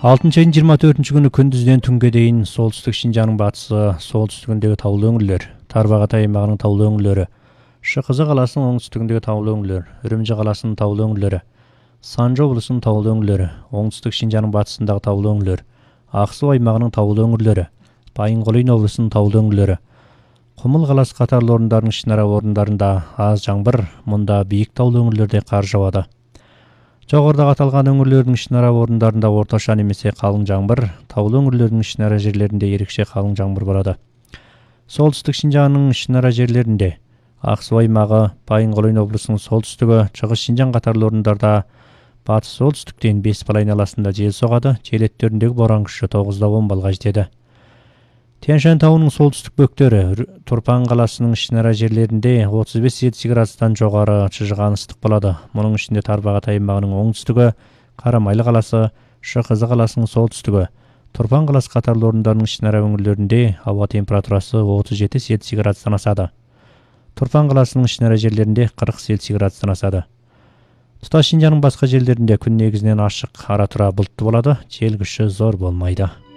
6 айдын 24 күнү күндүздөн түнгө дейин солтүстүк Шинжаңдын батысы, солтүстүгүндөгү таулуу өңүрлөр, Тарбағатай аймагынын таулуу өңүрлөрү, ШКЗ каласынын оңтүстүгүндөгү таулуу өңүрлөр, Үрүмчи каласынын таулуу өңүрлөрү, Санжы облусунун таулуу өңүрлөрү, оңтүстүк Шинжаңдын батысындагы таулуу өңүрлөр, Ак Суу аймагынын таулуу өңүрлөрү, Байынкөл облусунун таулуу өңүрлөрү, Кумул каласы катарлуу орундардын ишин-ара орундарында аз жаңбыр, мында бийик таулуу өңүрлөрдө кар жаады. Жогоруда аталган өңүрлөрдүн ишин-ара орундарында орточо немесе калың жаңбыр, таулуу өңүрлөрдүн ишин-ара жерлеринде эрикче калың жаңбыр болот. Солтүстүк Шинжаңдын ишин-ара жерлеринде Ак Суу аймагы, Байынкөл облусунун солтүстүгү, Чыгыс Шинжаң катарлуу орундарда батыш солтүстүктөн 5 бал айналасында жел согады, желеттериндеги боран күчү 9-10 балга жетет. Тянь-Шань тауынын солтүстүк бөктөрү, Турпан каласынын ишин-ара жерлеринде 35 градустан жогору чыжыган ыстык болот. Мунун ичинде Тарбағатай аймагынын оңтүстүгү, Карамайлы каласы, ШКЗ каласынын солтүстүгү, Турпан каласы катарлуу орундардын ишин-ара өңүрлөрүндө аба температурасы 37 градустан асады. Турпан каласынын ишин-ара жерлеринде 40 градустан асады. Туташ Шинжаңдын башка жерлеринде күн негизинен ачык, ара тура булуттуу болот, жел күчү зор болмойт.